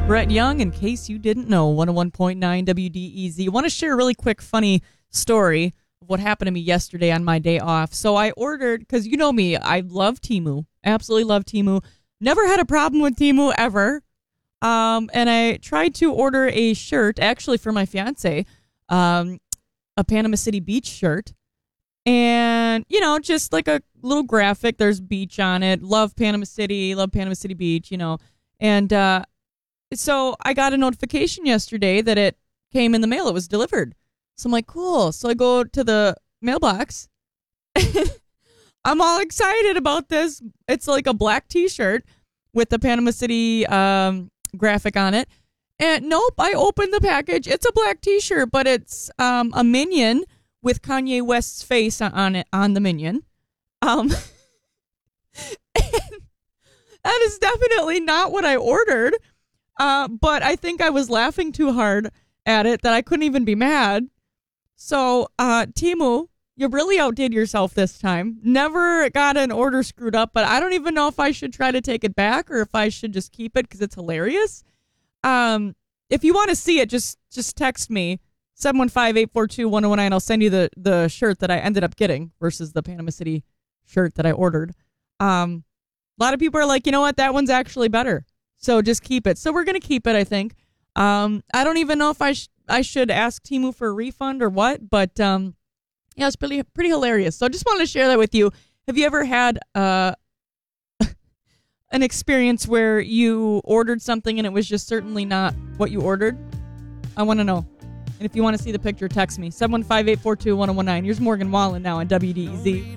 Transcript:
Brett Young, in case you didn't know, 101.9 WDEZ. I want to share a really quick, funny story of what happened to me yesterday on my day off. So I ordered, because you know me, I love Temu. Absolutely love Temu. Never had a problem with Temu ever. And I tried to order a shirt, actually for my fiance, a Panama City Beach shirt. And, you know, just like a little graphic. There's beach on it. Love Panama City Beach, you know. And so I got a notification yesterday that it came in the mail. It was delivered. So I'm like, cool. So I go to the mailbox. I'm all excited about this. It's like a black T-shirt with the Panama City graphic on it. And nope, I opened the package. It's a black T-shirt, but it's a minion with Kanye West's face on it, on the minion. And that is definitely not what I ordered. But I think I was laughing too hard at it that I couldn't even be mad. So, Temu, you really outdid yourself this time. Never got an order screwed up, but I don't even know if I should try to take it back or if I should just keep it because it's hilarious. If you want to see it, just text me, 715-842-1019. I'll send you the shirt that I ended up getting versus the Panama City shirt that I ordered. A lot of people are like, you know what, that one's actually better. So just keep it. So we're going to keep it, I think. I don't even know if I should ask Temu for a refund or what, but yeah, it's pretty hilarious. So I just wanted to share that with you. Have you ever had an experience where you ordered something and it was just certainly not what you ordered? I want to know. And if you want to see the picture, text me, 715-842-1019. Here's Morgan Wallen now on WDEZ.